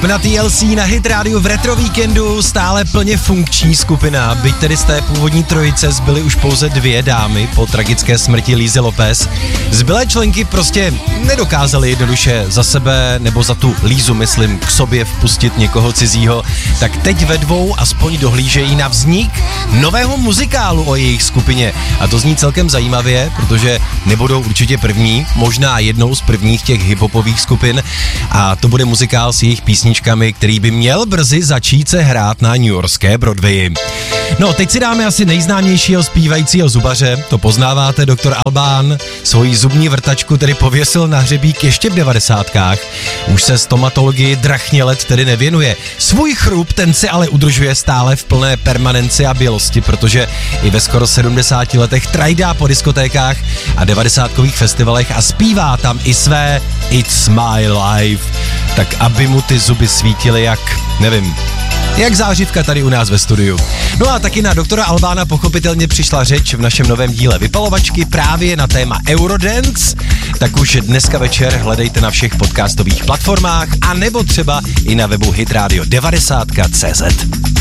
Skupina TLC na Hit Radio v Retro Víkendu, stále plně funkční skupina, byť tedy z té původní trojice zbyly už pouze 2 dámy po tragické smrti Lízy Lopez. Zbylé členky prostě nedokázaly jednoduše za sebe, nebo za tu Lízu, myslím, k sobě vpustit někoho cizího, tak teď ve dvou aspoň dohlížejí na vznik nového muzikálu o jejich skupině. A to zní celkem zajímavě, protože nebudou určitě první, možná jednou z prvních těch hiphopových skupin, a to bude muzikál s jejich písničkami, který by měl brzy začít se hrát na newyorské Broadwayi. No, teď si dáme asi nejznámějšího zpívajícího zubaře, to poznáváte, doktor Albán, svoji zubní vrtačku tedy pověsil na hřebík ještě v 90kách. Už se stomatologii drachně let tedy nevěnuje. Svůj chrup ten si ale udržuje stále v plné permanenci a bělosti, protože i ve skoro 70 letech trajdá po diskotékách a 90kových festivalech a zpívá tam i své It's My Life, tak aby mu ty zuby svítily jak, nevím, jak zářivka tady u nás ve studiu. No a taky na doktora Albána pochopitelně přišla řeč v našem novém díle Vypalovačky právě na téma Eurodance, tak už dneska večer hledejte na všech podcastových platformách a nebo třeba i na webu hitradio90.cz.